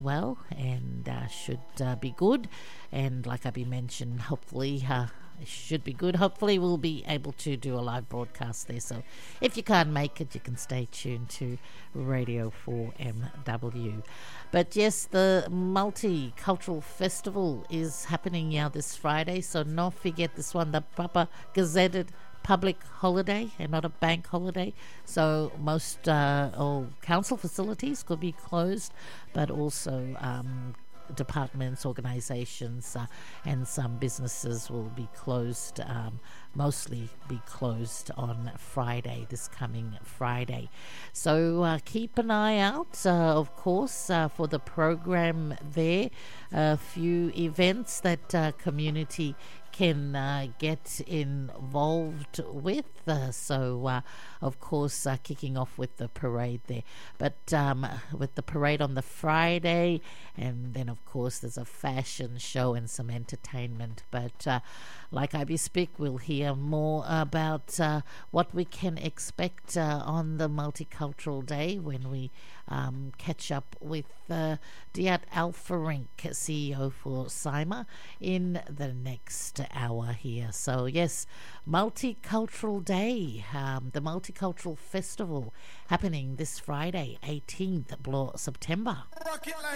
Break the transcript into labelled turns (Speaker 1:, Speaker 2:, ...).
Speaker 1: well and should be good. And like I mentioned, hopefully it should be good. Hopefully we'll be able to do a live broadcast there. So if you can't make it, you can stay tuned to Radio 4MW. But yes, the Multicultural Festival is happening now this Friday. So not forget this one, the proper gazetted public holiday and not a bank holiday, so most all council facilities could be closed, but also departments, organisations and some businesses will be closed, mostly be closed on Friday, this coming Friday. So keep an eye out, of course, for the program there. A few events that community can get involved with. Of course, kicking off with the parade there. But with the parade on the Friday, and then, of course, there's a fashion show and some entertainment. But like IB Speak, we'll hear more about what we can expect on the Multicultural Day when we catch up with Diat Alfarink, CEO for CIMA, in the next hour here. So yes, Multicultural Day, the Multicultural Festival happening this Friday, 18th September.